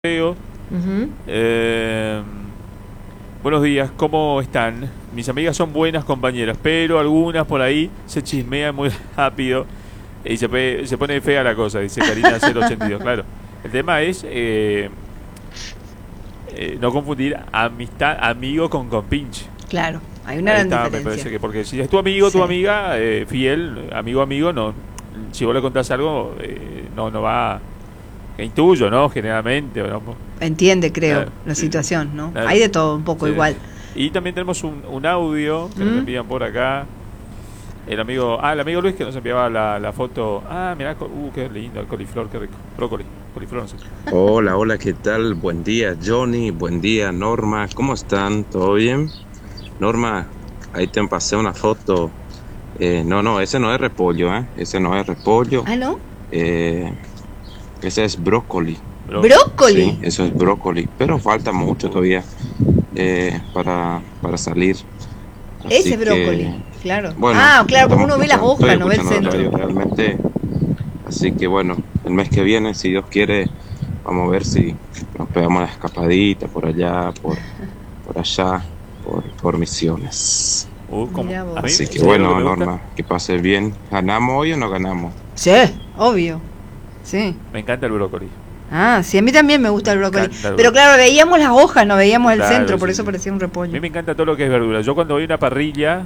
Buenos días, ¿cómo están? Mis amigas son buenas compañeras, pero algunas por ahí se chismean muy rápido y se pone fea la cosa, dice Karina 082. Claro, el tema es no confundir amigo con compinche. Claro, hay una gran diferencia. Me parece que porque si es tu amigo, tu amiga, fiel, amigo, no, si vos le contás algo, no va... Que intuyo, ¿no? Generalmente. ¿No? Entiende, creo, claro, la situación, ¿no? Claro. Hay de todo, un poco igual. Y también tenemos un audio que nos envían por acá. El amigo Luis que nos enviaba la foto. Mirá, qué lindo, el coliflor, qué rico. Coliflor, no sé. Hola, ¿qué tal? Buen día, Johnny. Buen día, Norma. ¿Cómo están? ¿Todo bien? Norma, ahí te pasé una foto. No, ese no es repollo, ¿eh? Ese no es repollo. ¿Ah, no? Ese es brócoli. ¿Brócoli? Sí, eso es brócoli. Pero falta mucho todavía para salir. Así ese brócoli, claro. Bueno, claro, porque uno ve las hojas, no ve el centro. Realmente. Así que bueno, el mes que viene, si Dios quiere, vamos a ver si nos pegamos la escapadita por allá, por allá, por Misiones. Así que bueno, Norma, que pase bien. ¿Ganamos hoy o no ganamos? Sí, obvio. Sí. Me encanta el brócoli. Sí, a mí también me gusta el brócoli. Pero claro, veíamos las hojas, no veíamos el centro, por eso parecía un repollo. A mí me encanta todo lo que es verdura. Yo cuando voy a una parrilla,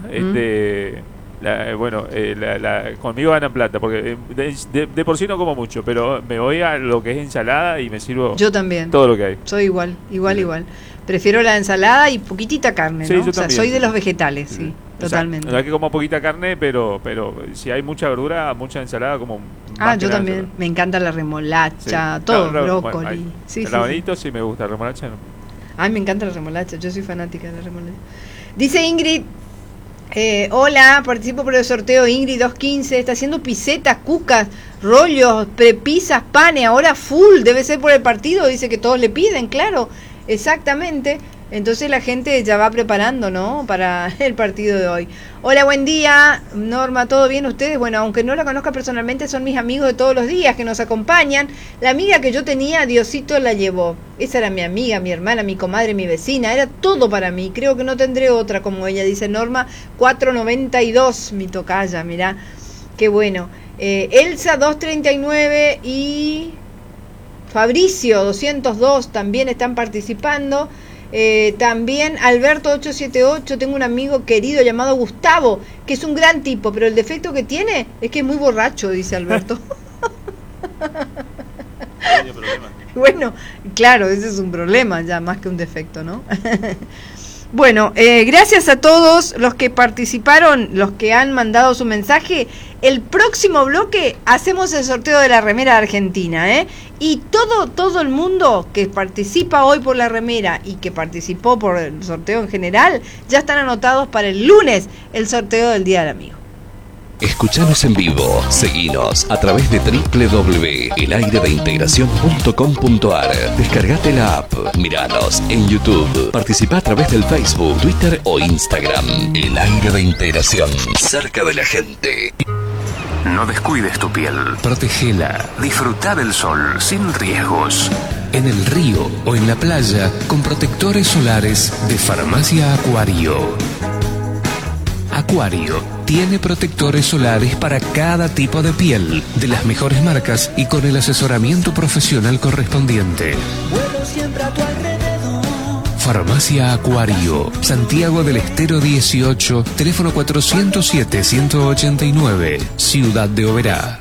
conmigo ganan plata, porque de por sí no como mucho, pero me voy a lo que es ensalada y me sirvo. Yo también. Todo lo que hay. Soy igual. Prefiero la ensalada y poquitita carne, ¿no? Sí, soy de los vegetales, sí. Totalmente. O sea, que como poquita carne, pero si hay mucha verdura, mucha ensalada, como... yo también. Me encanta la remolacha, todo, brócoli. Bueno, el rabanito sí me gusta, la remolacha no. Me encanta la remolacha, yo soy fanática de la remolacha. Dice Ingrid, hola, participo por el sorteo Ingrid 215, está haciendo pisetas, cucas, rollos, pizzas, panes, ahora full, debe ser por el partido, dice que todos le piden, claro, exactamente. Entonces la gente ya va preparando, ¿no? Para el partido de hoy. Hola, buen día, Norma, ¿todo bien ustedes? Bueno, aunque no la conozca personalmente, son mis amigos de todos los días que nos acompañan. La amiga que yo tenía, Diosito la llevó. Esa era mi amiga, mi hermana, mi comadre, mi vecina. Era todo para mí. Creo que no tendré otra como ella, dice Norma 492, mi tocaya, mirá. Qué bueno. Elsa 239 y Fabricio 202 también están participando. También Alberto 878, tengo un amigo querido llamado Gustavo, que es un gran tipo, pero el defecto que tiene es que es muy borracho, dice Alberto. Bueno, claro, ese es un problema ya más que un defecto, ¿no? Bueno, gracias a todos los que participaron, los que han mandado su mensaje. El próximo bloque hacemos el sorteo de la remera argentina, y todo el mundo que participa hoy por la remera y que participó por el sorteo en general, ya están anotados para el lunes el sorteo del Día del Amigo. Escuchanos en vivo, seguinos a través de www.elaireveintegracion.com.ar. Descargate la app, miranos en YouTube, participa a través del Facebook, Twitter o Instagram. El Aire de Integración, cerca de la gente. No descuides tu piel. Protégela. Disfruta del sol sin riesgos. En el río o en la playa con protectores solares de Farmacia Acuario. Acuario tiene protectores solares para cada tipo de piel, de las mejores marcas y con el asesoramiento profesional correspondiente. Farmacia Acuario, Santiago del Estero 18, teléfono 407-189, Ciudad de Oberá.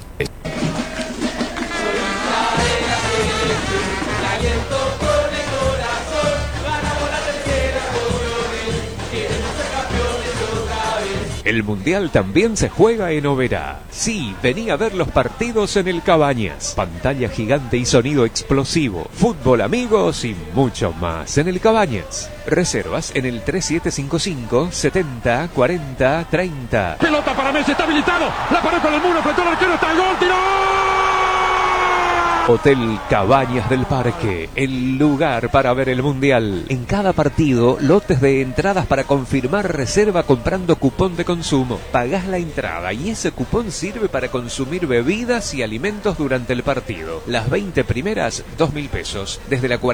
El Mundial también se juega en Oberá. Sí, vení a ver los partidos en el Cabañas. Pantalla gigante y sonido explosivo. Fútbol, amigos y mucho más en el Cabañas. Reservas en el 3755 70 40 30. Pelota para Messi, está habilitado. La paró con el muro, frente al arquero, está el gol, tiró. Hotel Cabañas del Parque, el lugar para ver el Mundial. En cada partido, lotes de entradas para confirmar reserva comprando cupón de consumo. Pagás la entrada y ese cupón sirve para consumir bebidas y alimentos durante el partido. Las 20 primeras, 2.000 pesos. Desde la